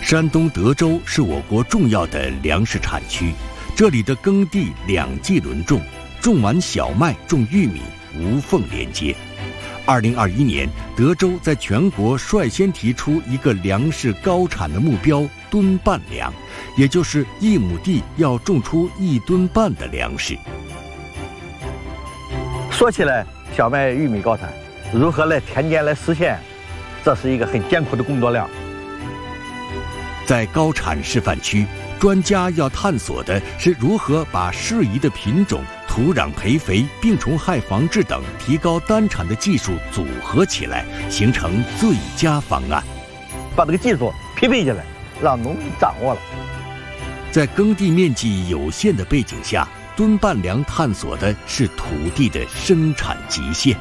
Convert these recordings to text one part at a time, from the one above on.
山东德州是我国重要的粮食产区，这里的耕地2季轮种，种完小麦，种玉米，无缝连接。2021年，德州在全国率先提出一个粮食高产的目标——吨半粮，也就是1亩地要种出1吨半的粮食。 说起来，小麦、玉米高产，如何来田间来实现，这是一个很艰苦的工作量。 在高产示范区，专家要探索的是如何把适宜的品种、土壤培肥、病虫害防治等提高单产的技术组合起来，形成最佳方案。 把这个技术匹配起来，让农民掌握了。 在耕地面积有限的背景下，吨半粮探索的是土地的生产极限。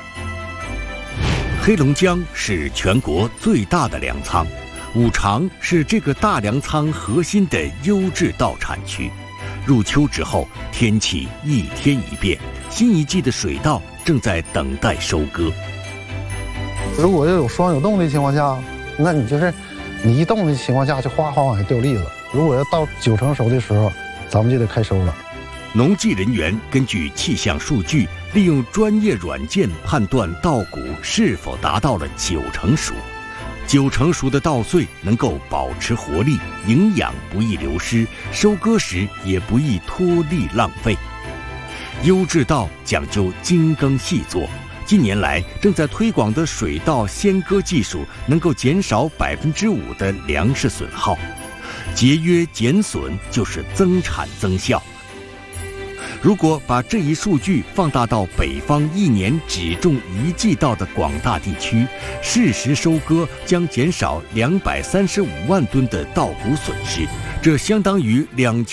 黑龙江是全国最大的粮仓，五常是这个大粮仓核心的优质稻产区。入秋之后，天气一天一变，新一季的水稻正在等待收割。 如果要有霜有冻的情况下，那你一冻的情况下就哗哗往下掉粒子。如果要到9成熟的时候，咱们就得开收了。 农技人员根据气象数据，利用专业软件判断稻谷是否达到了9成熟。9成熟的稻穗能够保持活力，营养不易流失，收割时也不易脱粒浪费。优质稻讲究精耕细作，近年来正在推广的水稻先割技术，能够减少5%的粮食损耗。节约减损就是增产增效。如果把这一数据放大到北方1年只种1季稻的广大地区，适时收割将减少235万吨的稻谷损失，这相当于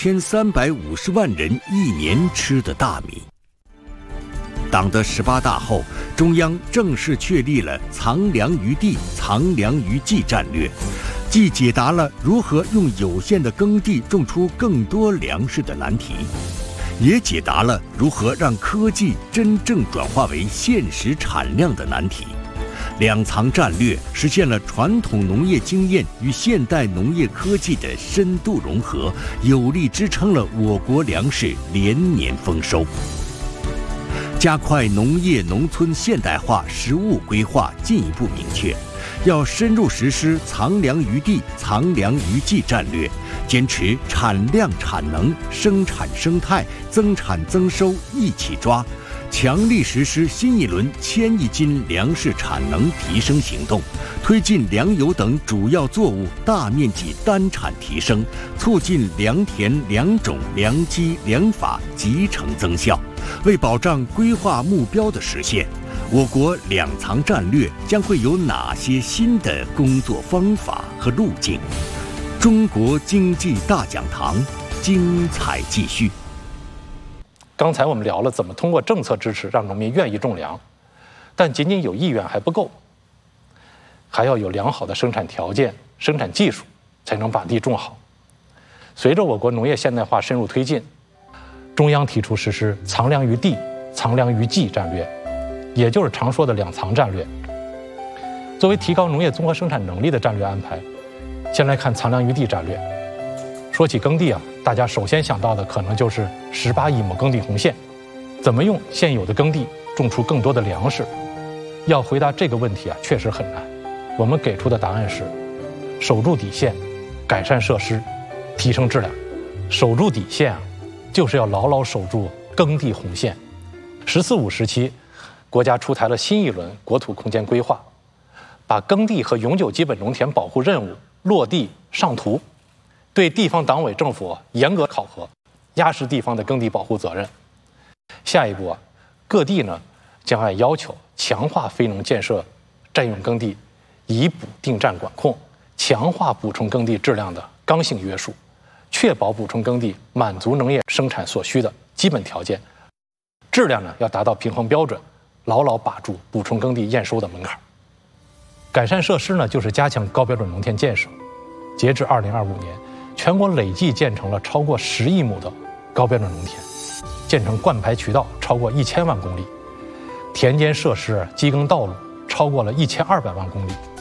2350万人1年吃的大米。党的18大后，中央正式确立了藏粮于地、藏粮于技战略，既解答了如何用有限的耕地种出更多粮食的难题，也解答了如何让科技真正转化为现实产量的难题。2藏战略实现了传统农业经验与现代农业科技的深度融合，有力支撑了我国粮食连年丰收。加快农业农村现代化实务规划进一步明确，要深入实施藏粮于地、藏粮于技战略，坚持产量产能、生产生态、增产增收一起抓，强力实施新一轮1000亿斤粮食产能提升行动，推进粮油等主要作物大面积单产提升，促进良田、良种、良机、良法集成增效。为保障规划目标的实现，我国2藏战略将会有哪些新的工作方法和路径？中国经济大讲堂，精彩继续。 刚才我们聊了怎么通过政策支持让农民愿意种粮，但仅仅有意愿还不够，还要有良好的生产条件、生产技术，才能把地种好。随着我国农业现代化深入推进，中央提出实施藏粮于地、藏粮于技战略，也就是常说的2藏战略。作为提高农业综合生产能力的战略安排，先来看藏粮于地战略。说起耕地啊，大家首先想到的可能就是18亿亩耕地红线，怎么用现有的耕地种出更多的粮食？要回答这个问题啊，确实很难。我们给出的答案是：守住底线，改善设施，提升质量。守住底线啊，就是要牢牢守住耕地红线。“14五”时期，国家出台了新一轮国土空间规划，把耕地和永久基本农田保护任务落地上图，对地方党委政府严格考核，压实地方的耕地保护责任。下一步啊，各地呢将按要求强化非农建设占用耕地，以补定占管控，强化补充耕地质量的刚性约束，确保补充耕地满足农业生产所需的基本条件，质量呢要达到平衡标准，牢牢把住补充耕地验收的门槛。改善设施呢，就是加强高标准农田建设。截至2025年，全国累计建成了超过10亿亩的高标准农田，建成灌排渠道超过1000万公里，田间设施、机耕道路超过了1200万公里。